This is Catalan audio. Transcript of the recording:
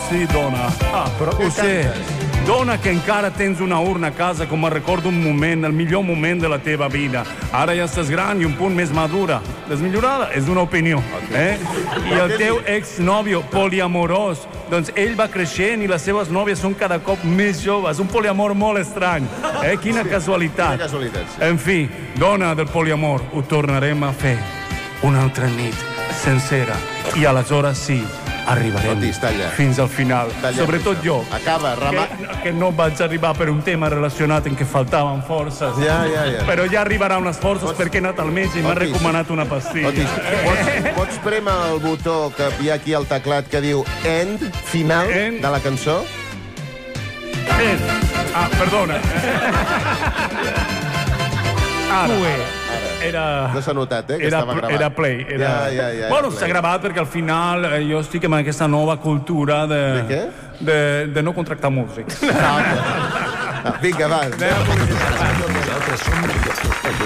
sí, dona. Però Ho sé. Dona que encara tens una urna a casa, com a recordo un moment, el millor moment de la teva vida. Ara ja estàs gran i un punt més madura. Desmillorada és una opinió. I el teu exnòvio poliamorós, doncs ell va creixent i les seves nòvies són cada cop més joves. Un poliamor molt estrany. Quina casualitat. Quina casualitat, sí. En fi, dona del poliamor, ho tornarem a fer una altra nit sencera. I aleshores sí, arribarem Otis, talla. fins al final. Talla. Sobretot jo. Acaba, que no vaig arribar per un tema relacionat en què faltaven forces. Ja. Però ja arribarà unes forces perquè he anat al metge i m'ha Otis. recomanat una pastilla. Otis, pots prémer el botó que hi ha aquí al teclat que diu end, final End. de la cançó? Perdona. Ara. Era... No s'ha notat, que estava gravat. Era play. Ja, Bueno, play. s'ha gravat perquè al final jo estic en aquesta nova cultura de... De què? De no contractar músics. Vinga, va. Nosaltres som